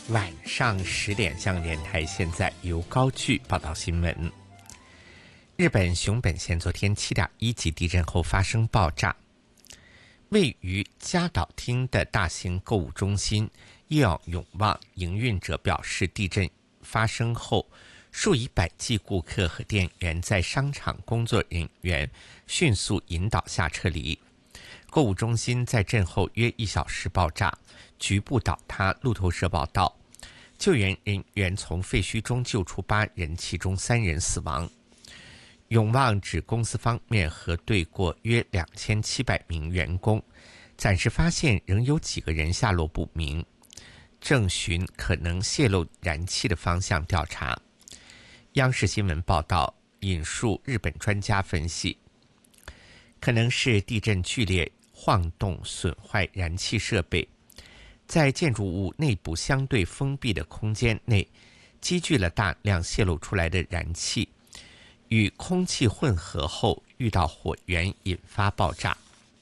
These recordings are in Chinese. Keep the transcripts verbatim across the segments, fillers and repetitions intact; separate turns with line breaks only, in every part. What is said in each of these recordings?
晚上十点向联台，现在由高炬报道新闻。日本熊本县昨天 七点一 级地震后发生爆炸，位于加岛町的大型购物中心伊奥永旺营运者表示，地震发生后，数以百计顾客和店员在商场工作人员迅速引导下撤离。购物中心在震后约一小时爆炸，局部倒塌。路透社报道，救援人员从废墟中救出八人，其中三人死亡。永旺指公司方面核对过约两千七百名员工，暂时发现仍有几个人下落不明，正循可能泄漏燃气的方向调查。央视新闻报道引述日本专家分析，可能是地震剧烈晃动损坏燃气设备，在建筑物内部相对封闭的空间内积聚了大量泄露出来的燃气，与空气混合后遇到火源引发爆炸。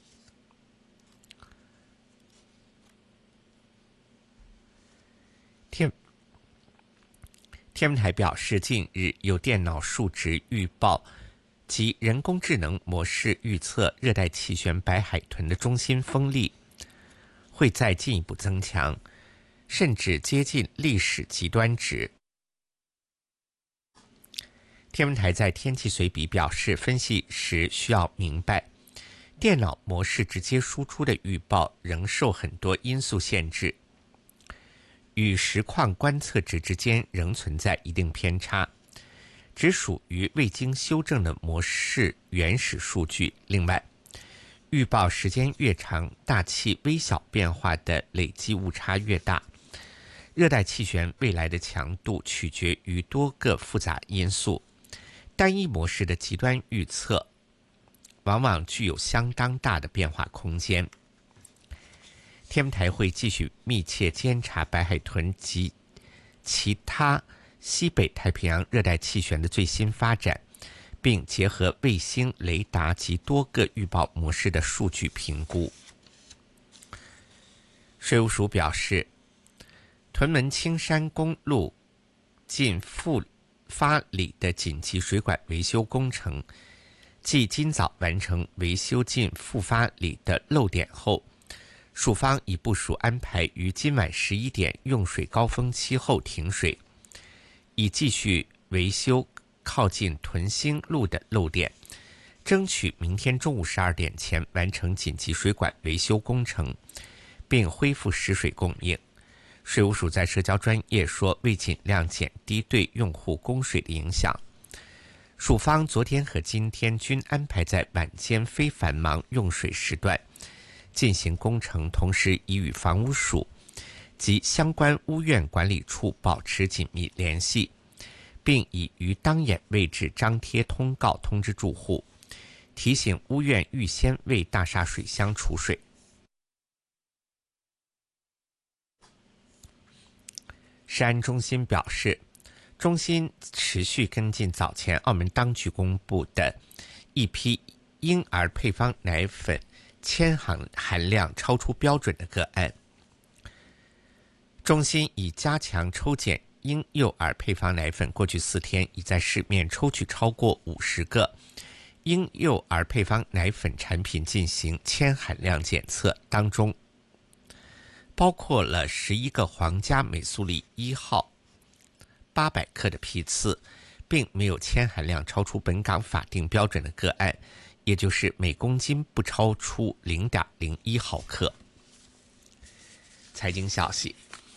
天天文台表示，近日有电脑数值预报及人工智能模式预测热带气旋白海豚的中心风力会再进一步增强，甚至接近历史极端值。天文台在天气随笔表示，分析时需要明白，电脑模式直接输出的预报仍受很多因素限制，与实况观测值之间仍存在一定偏差，只属于未经修正的模式原始数据。另外，预报时间越长，大气微小变化的累积误差越大。热带气旋未来的强度取决于多个复杂因素，单一模式的极端预测往往具有相当大的变化空间。天文台会继续密切监察白海豚及其他西北太平洋热带气旋的最新发展，并结合卫星雷达及多个预报模式的数据评估。水务署表示，屯门青山公路近富发里的紧急水管维修工程，继今早完成维修进富发里的漏点后，署方已部署安排于今晚十一点用水高峰期后停水，以继续维修靠近屯兴路的漏点，争取明天中午十二点前完成紧急水管维修工程，并恢复食水供应。水务署在社交专页说，为尽量减低对用户供水的影响，署方昨天和今天均安排在晚间非繁忙用水时段进行工程，同时已与房屋署及相关屋苑管理处保持紧密联系，并已于当眼位置张贴通告通知住户，提醒屋苑预先为大厦水箱储水。食安中心表示，中心持续跟进早前澳门当局公布的一批婴儿配方奶粉铅含含量超出标准的个案。中心已加强抽检婴幼儿配方奶粉，过去四天已在市面抽取超过五十个婴幼儿配方奶粉产品进行铅含量检测，当中包括了十一个皇家美苏里一号八百克的批次，并没有铅含量超出本港法定标准的个案，也就是每公斤不超出 零点零一毫克。财经消息，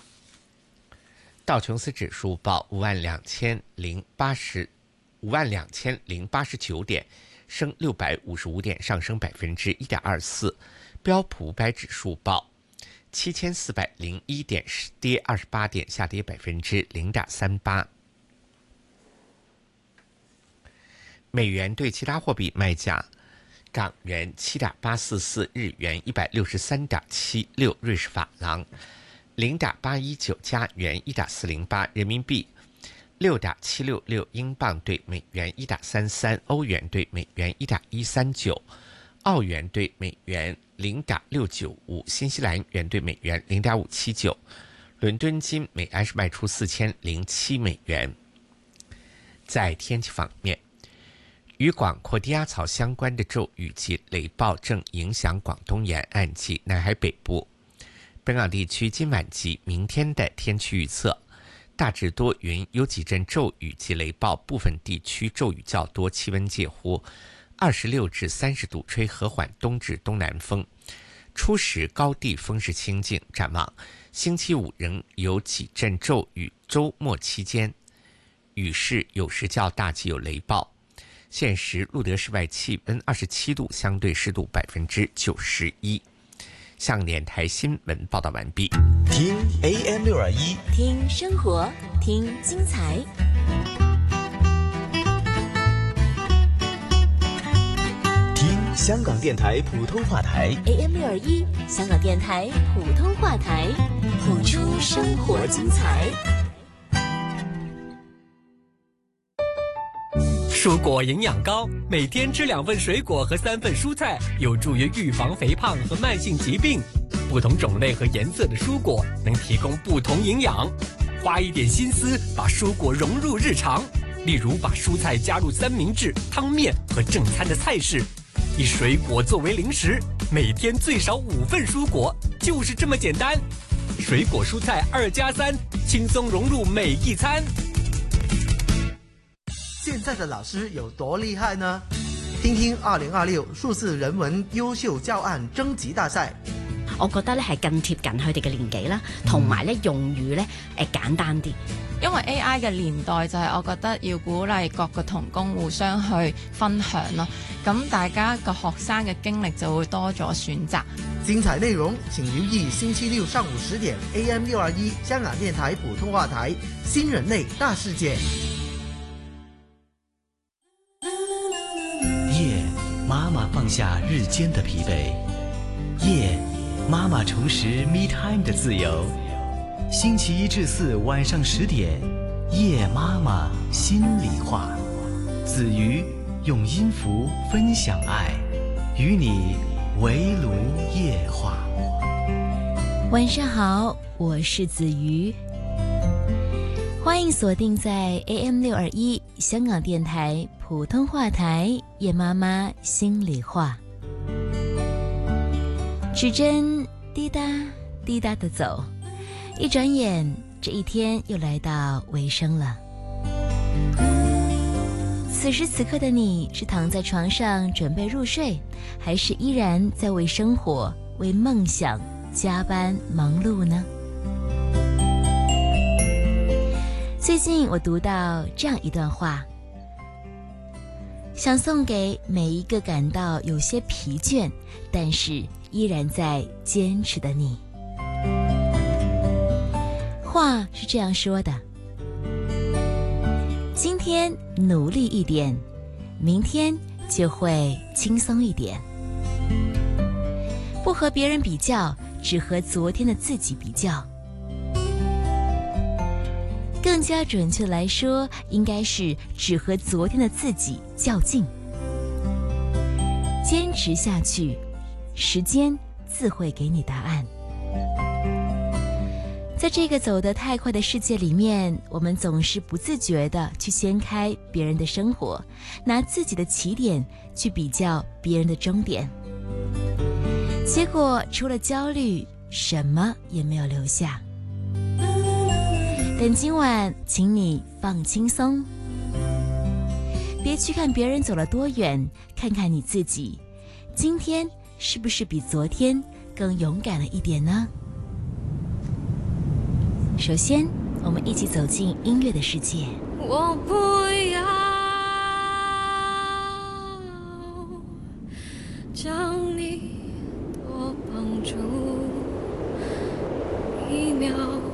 道琼斯指数报五万两千零八十五万两千零八十九点，升六百五十五点，上升百分之一点二四。标普五百指数报七千四百零一点，跌二十八点，下跌百分之零点三八。美元对其他货币卖价：港元七点八四四，日元一百六十三点七六，瑞士法郎零点八一九，加元一点四零八，人民币六点七六六，英镑对美元一点三三，欧元对美元一点一三九，澳元对美元零点六九五，新西兰元对美元零点五七九， 伦敦金每安士卖出四千零七美元。在天气方面，与广阔低压槽相关的骤雨及雷暴正影响广东沿岸及南海北部。本港地区今晚及明天的天气预测：大致多云，有几阵骤雨及雷暴，部分地区骤雨较多，气温介乎二十六至三十度，吹和缓东至东南风。初时高地风势清劲。展望星期五仍有几阵骤雨，周末期间雨势有时较大，及有雷暴。现时路德室外气温二十七度，相对湿度百分之九十一。香港电台新闻报道完毕。
听 A M 六二一，
听生活，听精彩。
听香港电台普通话台
A M 六二一，香港电台普通话台，谱出生活精彩。
蔬果营养高，每天吃两份水果和三份蔬菜，有助于预防肥胖和慢性疾病。不同种类和颜色的蔬果能提供不同营养，花一点心思把蔬果融入日常，例如把蔬菜加入三明治、汤面和正餐的菜式，以水果作为零食，每天最少五份蔬果，就是这么简单。水果蔬菜二加三，轻松融入每一餐。
现在的老師有多厲害呢？聽聽二零二六數字人文優秀教案徵集大賽。
我覺得咧係更貼近佢哋嘅年紀啦，同埋咧用語咧誒簡單啲。
因為 A I 嘅年代就係我覺得要鼓勵各個同工互相去分享咯，咁大家個學生嘅經歷就會多咗選擇。
精彩內容請留意星期六上午十點 A M 六二一香港電台普通話台新人類大世界。
夜，媽媽放下日間的疲憊。夜，媽媽重拾 me time 的自由。星期一至四晚上十點，夜媽媽心裏話。子瑜用音符分享愛，與你圍爐夜話。
晚上好，我是子瑜，歡迎鎖定在 A M 六二一香港電台普通話台夜媽媽心裏話。指針滴答滴答地走，一轉眼這一天又來到尾聲了。此時此刻的你是躺在床上準備入睡，還是依然在為生活為夢想加班忙碌呢？最近我讀到這樣一段話，想送給每一個感到有些疲倦但是依然在堅持的你。話是這樣說的，今天努力一點，明天就會輕鬆一點。不和別人比較，只和昨天的自己比較。更加準確來說，應該是只和昨天的自己較勁。堅持下去，時間自會給你答案。在這個走得太快的世界裡面，我們總是不自覺地去掀開別人的生活，拿自己的起點去比較別人的終點，結果除了焦慮，什麼也沒有留下。但今晚請你放輕鬆，別去看別人走了多遠，看看你自己，今天是不是比昨天更勇敢了一點呢？首先，我們一起走進音樂的世界。
我不要將你多綁住一秒。